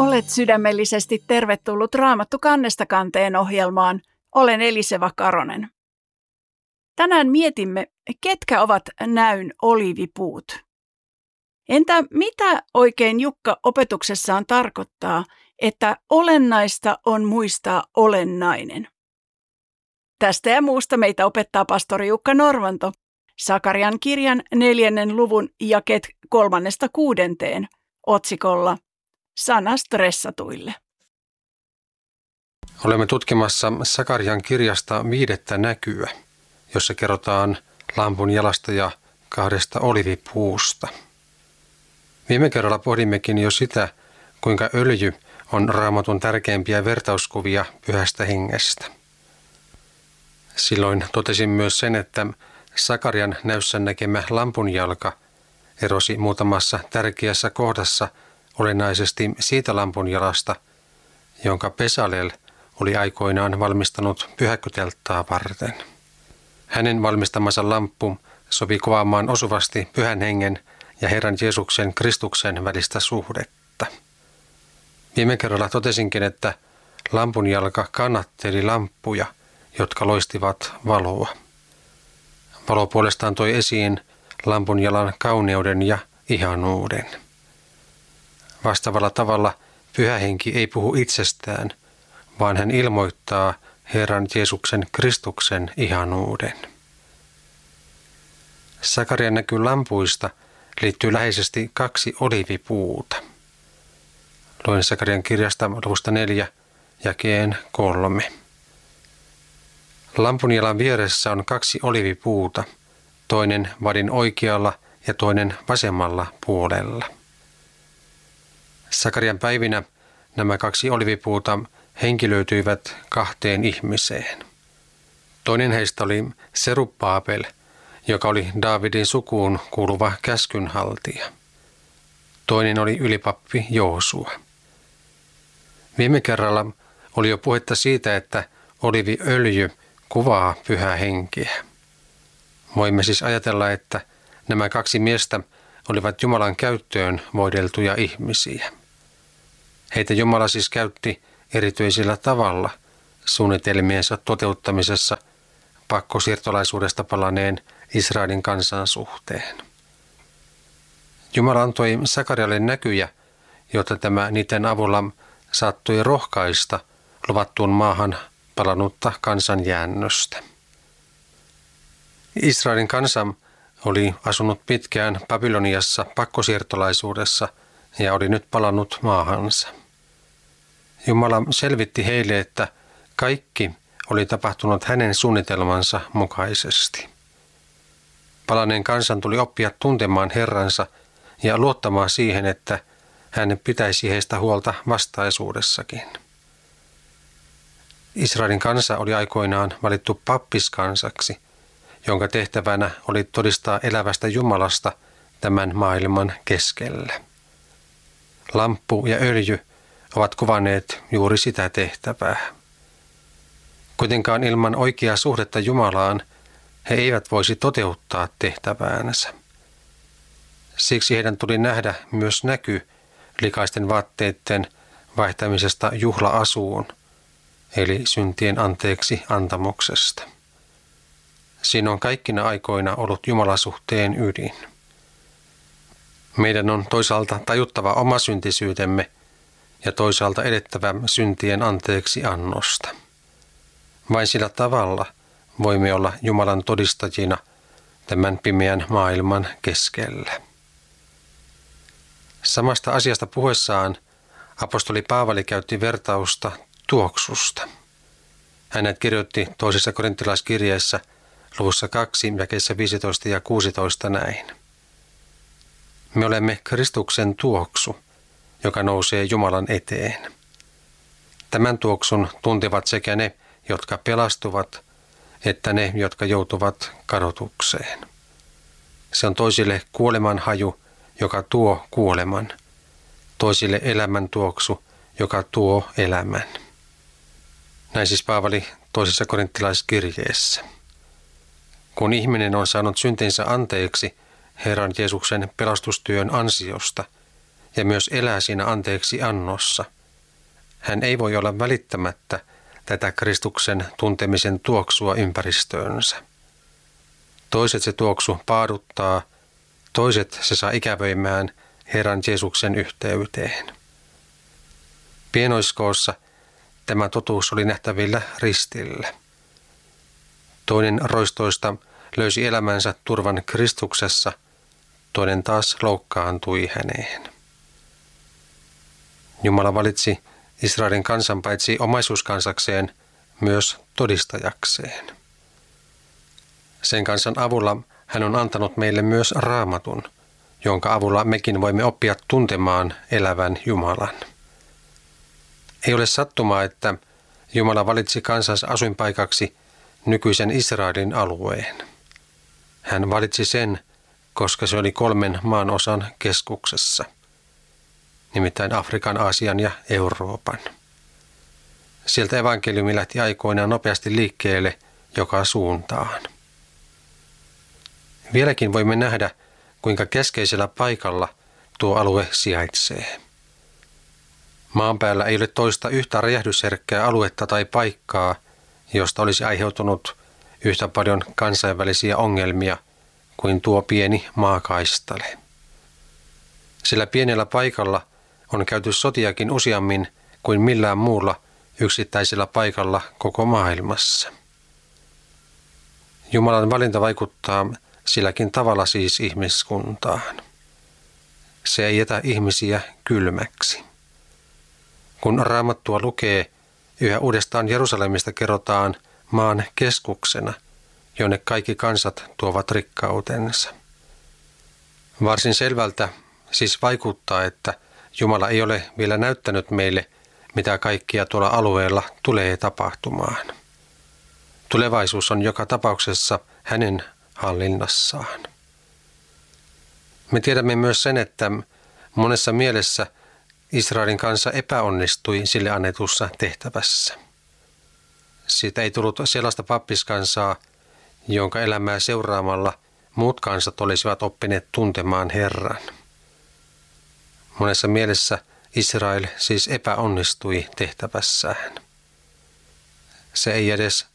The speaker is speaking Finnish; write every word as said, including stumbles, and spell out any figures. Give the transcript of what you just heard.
Olet sydämellisesti tervetullut Raamattu kannesta kanteen ohjelmaan. Olen Eliseva Karonen. Tänään mietimme, ketkä ovat näyn oliivipuut. Entä mitä oikein Jukka opetuksessaan tarkoittaa, että olennaista on muistaa olennainen? Tästä ja muusta meitä opettaa pastori Jukka Norvanto Sakarian kirjan neljännen luvun jakeet kolmannesta kuudenteen otsikolla Sana stressatuille. Olemme tutkimassa Sakarian kirjasta viidettä näkyä, jossa kerrotaan lampun jalasta ja kahdesta olivipuusta. Viime kerralla pohdimmekin jo sitä, kuinka öljy on Raamatun tärkeimpiä vertauskuvia pyhästä hengestä. Silloin totesin myös sen, että Sakarian näyssä näkemä lampunjalka erosi muutamassa tärkeässä kohdassa olennaisesti siitä lampunjalasta, jonka Besaleel oli aikoinaan valmistanut pyhäkkötelttaa varten. Hänen valmistamansa lamppu sopi kuvaamaan osuvasti pyhän hengen ja Herran Jeesuksen Kristuksen välistä suhdetta. Viime kerralla totesinkin, että lampunjalka kannatteli lamppuja, jotka loistivat valoa. Valo puolestaan toi esiin lampunjalan kauneuden ja ihanuuden. Vastaavalla tavalla pyhä henki ei puhu itsestään, vaan hän ilmoittaa Herran Jeesuksen Kristuksen ihanuuden. Sakarian näky lampuista liittyy läheisesti kaksi oliivipuuta. Luen Sakarian kirjasta luvusta neljä, jakeen kolme. Lampunjalan vieressä on kaksi oliivipuuta, toinen vadin oikealla ja toinen vasemmalla puolella. Sakarian päivinä nämä kaksi oliivipuuta henkilöityivät kahteen ihmiseen. Toinen heistä oli Serubbaabel, joka oli Daavidin sukuun kuuluva käskynhaltija. Toinen oli ylipappi Joosua. Viime kerralla oli jo puhetta siitä, että oliiviöljy kuvaa pyhää henkeä. Voimme siis ajatella, että nämä kaksi miestä olivat Jumalan käyttöön voideltuja ihmisiä. Heitä Jumala siis käytti erityisellä tavalla suunnitelmiensa toteuttamisessa pakkosiirtolaisuudesta palaneen Israelin kansan suhteen. Jumala antoi Sakarialle näkyjä, jotta tämä niiden avulla saattoi rohkaista luvattuun maahan palannutta kansan jäännöstä. Israelin kansa oli asunut pitkään Babyloniassa pakkosiirtolaisuudessa ja oli nyt palannut maahansa. Jumala selvitti heille, että kaikki oli tapahtunut hänen suunnitelmansa mukaisesti. Palanneen kansan tuli oppia tuntemaan Herransa ja luottamaan siihen, että hän pitäisi heistä huolta vastaisuudessakin. Israelin kansa oli aikoinaan valittu pappiskansaksi, jonka tehtävänä oli todistaa elävästä Jumalasta tämän maailman keskellä. Lamppu ja öljy ovat kuvanneet juuri sitä tehtävää. Kuitenkaan ilman oikeaa suhdetta Jumalaan he eivät voisi toteuttaa tehtäväänsä. Siksi heidän tuli nähdä myös näky likaisten vaatteiden vaihtamisesta juhla-asuun, eli syntien anteeksi antamuksesta. Siinä on kaikkina aikoina ollut Jumalasuhteen ydin. Meidän on toisaalta tajuttava oma syntisyytemme ja toisaalta edettävä syntien anteeksi annosta. Vain sillä tavalla voimme olla Jumalan todistajina tämän pimeän maailman keskellä. Samasta asiasta puhuessaan apostoli Paavali käytti vertausta tuoksusta. Hänet kirjoitti toisessa korintilaiskirjeessä luvussa kaksi, jakeissa viisitoista ja kuusitoista näin. Me olemme Kristuksen tuoksu, joka nousee Jumalan eteen. Tämän tuoksun tuntevat sekä ne, jotka pelastuvat, että ne, jotka joutuvat kadotukseen. Se on toisille kuoleman haju, joka tuo kuoleman, toisille elämän tuoksu, joka tuo elämän. Näin siis Paavali toisessa korinttilaiskirjeessä. Kun ihminen on saanut syntinsä anteeksi Herran Jeesuksen pelastustyön ansiosta ja myös elää siinä anteeksi annossa, hän ei voi olla välittämättä tätä Kristuksen tuntemisen tuoksua ympäristöönsä. Toiset se tuoksu paaduttaa, toiset se saa ikävöimään Herran Jeesuksen yhteyteen. Pienoiskoossa tämä totuus oli nähtävillä ristillä. Toinen roistoista löysi elämänsä turvan Kristuksessa, toinen taas loukkaantui häneen. Jumala valitsi Israelin kansan paitsi omaisuuskansakseen myös todistajakseen. Sen kansan avulla hän on antanut meille myös Raamatun, jonka avulla mekin voimme oppia tuntemaan elävän Jumalan. Ei ole sattumaa, että Jumala valitsi kansansa asuinpaikaksi nykyisen Israelin alueen. Hän valitsi sen, koska se oli kolmen maanosan keskuksessa, nimittäin Afrikan, Aasian ja Euroopan. Sieltä evankeliumi lähti aikoinaan nopeasti liikkeelle joka suuntaan. Vieläkin voimme nähdä, kuinka keskeisellä paikalla tuo alue sijaitsee. Maan päällä ei ole toista yhtä räjähdysherkkää aluetta tai paikkaa, josta olisi aiheutunut yhtä paljon kansainvälisiä ongelmia kuin tuo pieni maakaistale. Sillä pienellä paikalla on käyty sotiakin useammin kuin millään muulla yksittäisellä paikalla koko maailmassa. Jumalan valinta vaikuttaa silläkin tavalla siis ihmiskuntaan. Se ei jätä ihmisiä kylmäksi. Kun Raamattua lukee, yhä uudestaan Jerusalemista kerrotaan maan keskuksena, jonne kaikki kansat tuovat rikkautensa. Varsin selvältä siis vaikuttaa, että Jumala ei ole vielä näyttänyt meille, mitä kaikkia tuolla alueella tulee tapahtumaan. Tulevaisuus on joka tapauksessa hänen hallinnassaan. Me tiedämme myös sen, että monessa mielessä Israelin kansa epäonnistui sille annetussa tehtävässä. Siitä ei tullut sellaista pappiskansaa, jonka elämää seuraamalla muut kansat olisivat oppineet tuntemaan Herran. Monessa mielessä Israel siis epäonnistui tehtävässään. Se ei edes